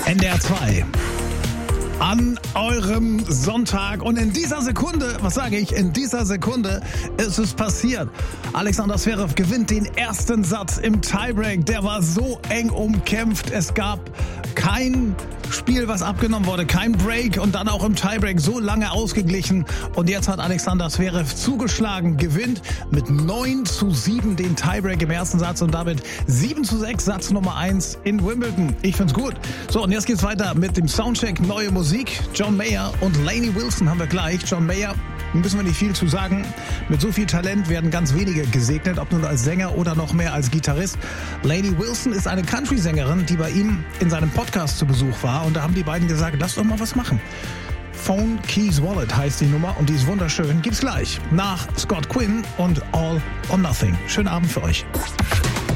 NDR 2. An eurem Sonntag. Und in dieser Sekunde, was sage ich, in dieser Sekunde ist es passiert. Alexander Zverev gewinnt den ersten Satz im Tiebreak. Der war so eng umkämpft. Es gab kein Spiel, was abgenommen wurde, kein Break und dann auch im Tiebreak so lange ausgeglichen. Und jetzt hat Alexander Zverev zugeschlagen, gewinnt mit 9:7 den Tiebreak im ersten Satz und damit 7:6 Satz Nummer 1 in Wimbledon. Ich find's gut. So, und jetzt geht's weiter mit dem Soundcheck. Neue Musik. John Mayer und Lainey Wilson haben wir gleich. John Mayer, müssen wir nicht viel zu sagen. Mit so viel Talent werden ganz wenige gesegnet, ob nun als Sänger oder noch mehr als Gitarrist. Lainey Wilson ist eine Country-Sängerin, die bei ihm in seinem Podcast zu Besuch war. Und da haben die beiden gesagt, lass doch mal was machen. Phone Keys Wallet heißt die Nummer und die ist wunderschön. Gibt's gleich nach Scott Quinn und All or Nothing. Schönen Abend für euch.